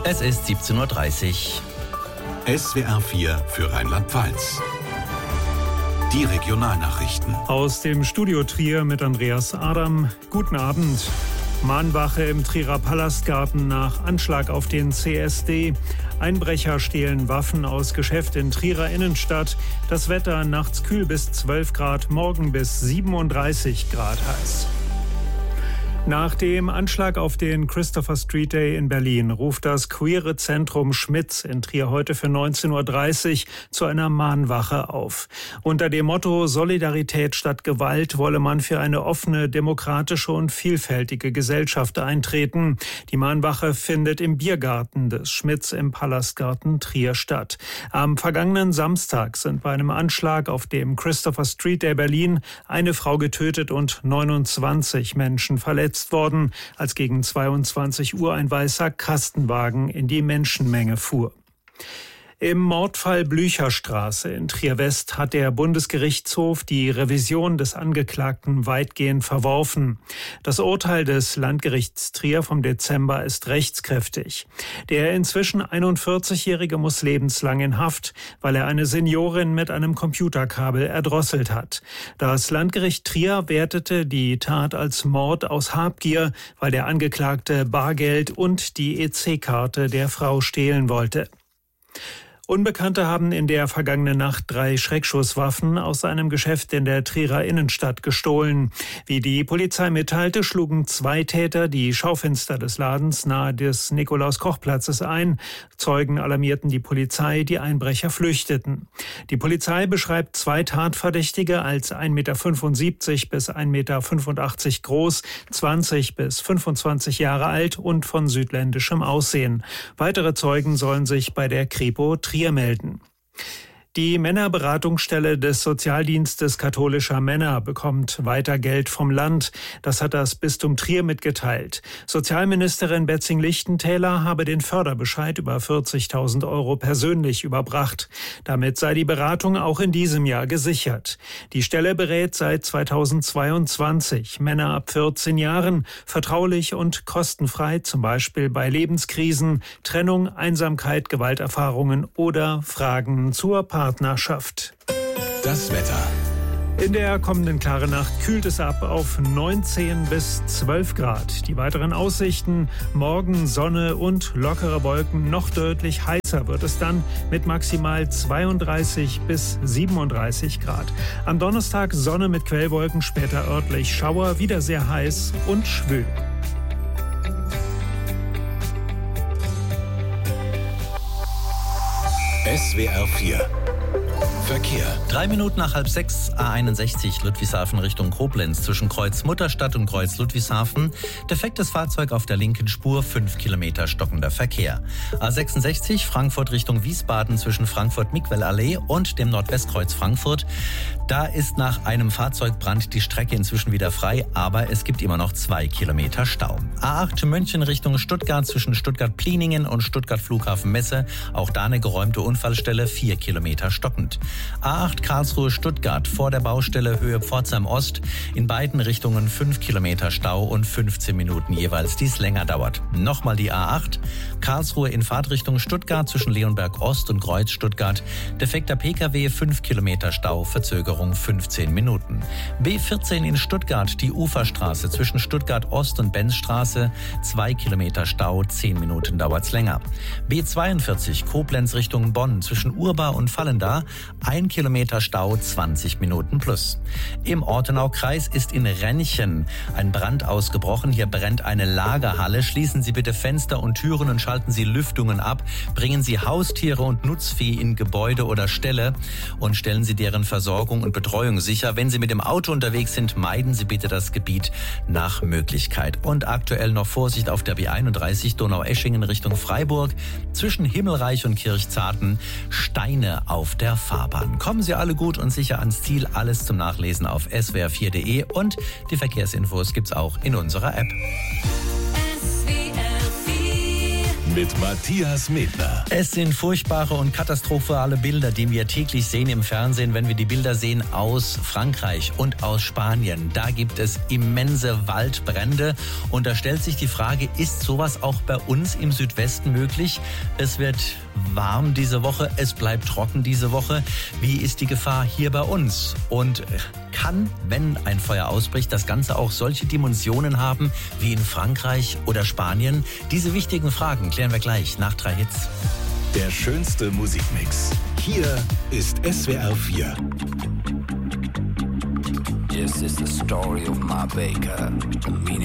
Es ist 17:30 Uhr. SWR 4 für Rheinland-Pfalz. Die Regionalnachrichten. Aus dem Studio Trier mit Andreas Adam. Guten Abend. Mahnwache im Trierer Palastgarten nach Anschlag auf den CSD. Einbrecher stehlen Waffen aus Geschäft in Trierer Innenstadt. Das Wetter nachts kühl bis 12 Grad, morgen bis 37 Grad heiß. Nach dem Anschlag auf den Christopher Street Day in Berlin ruft das queere Zentrum Schmitz in Trier heute für 19:30 Uhr zu einer Mahnwache auf. Unter dem Motto Solidarität statt Gewalt wolle man für eine offene, demokratische und vielfältige Gesellschaft eintreten. Die Mahnwache findet im Biergarten des Schmitz im Palastgarten Trier statt. Am vergangenen Samstag sind bei einem Anschlag auf dem Christopher Street Day Berlin eine Frau getötet und 29 Menschen verletzt worden, als gegen 22 Uhr ein weißer Kastenwagen in die Menschenmenge fuhr. Im Mordfall Blücherstraße in Trier-West hat der Bundesgerichtshof die Revision des Angeklagten weitgehend verworfen. Das Urteil des Landgerichts Trier vom Dezember ist rechtskräftig. Der inzwischen 41-Jährige muss lebenslang in Haft, weil er eine Seniorin mit einem Computerkabel erdrosselt hat. Das Landgericht Trier wertete die Tat als Mord aus Habgier, weil der Angeklagte Bargeld und die EC-Karte der Frau stehlen wollte. Unbekannte haben in der vergangenen Nacht 3 Schreckschusswaffen aus einem Geschäft in der Trierer Innenstadt gestohlen. Wie die Polizei mitteilte, schlugen 2 Täter die Schaufenster des Ladens nahe des Nikolaus-Koch-Platzes ein. Zeugen alarmierten die Polizei, die Einbrecher flüchteten. Die Polizei beschreibt 2 Tatverdächtige als 1,75 Meter bis 1,85 Meter groß, 20 bis 25 Jahre alt und von südländischem Aussehen. Weitere Zeugen sollen sich bei der Kripo Trier melden. Die Männerberatungsstelle des Sozialdienstes katholischer Männer bekommt weiter Geld vom Land. Das hat das Bistum Trier mitgeteilt. Sozialministerin Betzing-Lichtentäler habe den Förderbescheid über 40.000 € persönlich überbracht. Damit sei die Beratung auch in diesem Jahr gesichert. Die Stelle berät seit 2022 Männer ab 14 Jahren vertraulich und kostenfrei, zum Beispiel bei Lebenskrisen, Trennung, Einsamkeit, Gewalterfahrungen oder Fragen zur Partnerschaft. Das Wetter. In der kommenden klaren Nacht kühlt es ab auf 19 bis 12 Grad. Die weiteren Aussichten: morgen Sonne und lockere Wolken. Noch deutlich heißer wird es dann mit maximal 32 bis 37 Grad. Am Donnerstag Sonne mit Quellwolken, später örtlich Schauer, wieder sehr heiß und schwül. SWR 4 Verkehr. 3 Minuten nach 5:30, A61 Ludwigshafen Richtung Koblenz zwischen Kreuz Mutterstadt und Kreuz Ludwigshafen. Defektes Fahrzeug auf der linken Spur, 5 Kilometer stockender Verkehr. A66 Frankfurt Richtung Wiesbaden zwischen Frankfurt-Mickwell-Allee und dem Nordwestkreuz Frankfurt. Da ist nach einem Fahrzeugbrand die Strecke inzwischen wieder frei, aber es gibt immer noch 2 Kilometer Stau. A8 München Richtung Stuttgart zwischen Stuttgart-Pliningen und Stuttgart-Flughafen-Messe. Auch da eine geräumte Unfallstelle, 4 Kilometer stockend. A8 Karlsruhe-Stuttgart vor der Baustelle Höhe Pforzheim Ost. In beiden Richtungen 5 Kilometer Stau und 15 Minuten jeweils, die es länger dauert. Nochmal die A8 Karlsruhe in Fahrtrichtung Stuttgart zwischen Leonberg Ost und Kreuz Stuttgart. Defekter Pkw, 5 Kilometer Stau, Verzögerung 15 Minuten. B14 in Stuttgart, die Uferstraße zwischen Stuttgart Ost und Benzstraße. 2 Kilometer Stau, 10 Minuten dauert's länger. B42 Koblenz Richtung Bonn zwischen Urbar und Vallendar. 1 Kilometer Stau, 20 Minuten plus. Im Ortenaukreis ist in Rennchen ein Brand ausgebrochen. Hier brennt eine Lagerhalle. Schließen Sie bitte Fenster und Türen und schalten Sie Lüftungen ab. Bringen Sie Haustiere und Nutzvieh in Gebäude oder Ställe und stellen Sie deren Versorgung und Betreuung sicher. Wenn Sie mit dem Auto unterwegs sind, meiden Sie bitte das Gebiet nach Möglichkeit. Und aktuell noch Vorsicht auf der B31 Donaueschingen Richtung Freiburg. Zwischen Himmelreich und Kirchzarten Steine auf der Fahrbahn. Kommen Sie alle gut und sicher ans Ziel. Alles zum Nachlesen auf swr4.de und die Verkehrsinfos gibt's auch in unserer App. mit Matthias Medler. Es sind furchtbare und katastrophale Bilder, die wir täglich sehen im Fernsehen, wenn wir die Bilder sehen aus Frankreich und aus Spanien. Da gibt es immense Waldbrände und da stellt sich die Frage, ist sowas auch bei uns im Südwesten möglich? Es wird warm diese Woche, es bleibt trocken diese Woche. Wie ist die Gefahr hier bei uns? Und kann, wenn ein Feuer ausbricht, das Ganze auch solche Dimensionen haben wie in Frankreich oder Spanien? Diese wichtigen Fragen klären wir gleich nach 3 Hits. Der schönste Musikmix. Hier ist SWR 4. This is the story of my baker.